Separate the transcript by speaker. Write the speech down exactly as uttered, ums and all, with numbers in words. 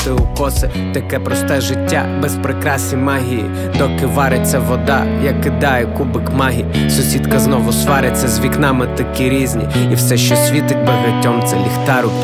Speaker 1: плести укоси. Таке просте життя, без прикрас і магії. Доки вариться вода, я кидаю кубик магії. Сусідка знову свариться, з вікнами такі різні. І все, що світить багатьом, це ліхтар у